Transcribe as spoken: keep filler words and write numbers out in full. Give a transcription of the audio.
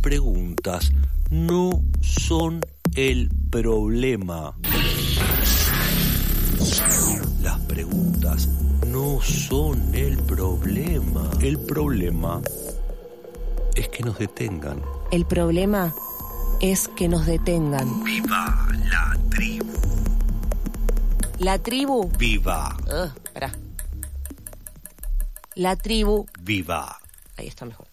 preguntas no son el problema. Las preguntas no son el problema. El problema es que nos detengan. El problema es que nos detengan. ¡Viva la tribu! La tribu. ¡Viva! Uh, pará. La tribu. ¡Viva! Ahí está mejor.